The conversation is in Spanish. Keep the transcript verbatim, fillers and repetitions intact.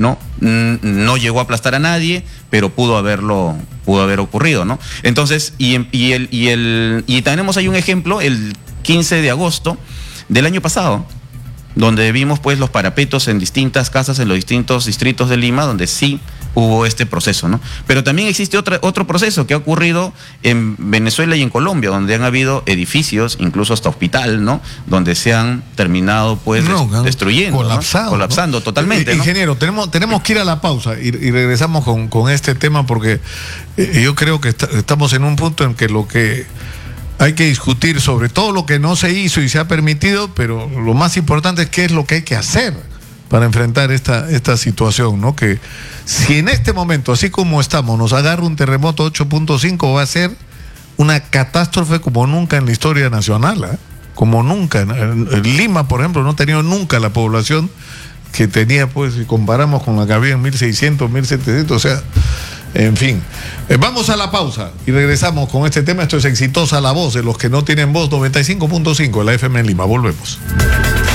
¿no? No llegó a aplastar a nadie, pero pudo haberlo, pudo haber ocurrido, ¿no? Entonces, y, y, el, y, el, y tenemos ahí un ejemplo, el quince de agosto del año pasado, donde vimos pues los parapetos en distintas casas en los distintos distritos de Lima, donde sí hubo este proceso, ¿no? Pero también existe otra, otro proceso que ha ocurrido en Venezuela y en Colombia, donde han habido edificios, incluso hasta hospital, ¿no? Donde se han terminado pues no, des, destruyendo, colapsado, ¿no? Colapsando ¿no? totalmente, ¿no? Ingeniero, tenemos, tenemos que ir a la pausa y, y regresamos con, con este tema porque eh, yo creo que está, estamos en un punto en que lo que hay que discutir sobre todo lo que no se hizo y se ha permitido, pero lo más importante es qué es lo que hay que hacer para enfrentar esta, esta situación, ¿no? Que si en este momento, así como estamos, nos agarra un terremoto ocho punto cinco, va a ser una catástrofe como nunca en la historia nacional, ¿eh? Como nunca. En Lima, por ejemplo, no ha tenido nunca la población que tenía, pues, si comparamos con la que había en mil seiscientos, mil setecientos, o sea, en fin. Eh, vamos a la pausa y regresamos con este tema. Esto es Exitosa la Voz de los que no tienen voz, noventa y cinco punto cinco, la F M en Lima. Volvemos.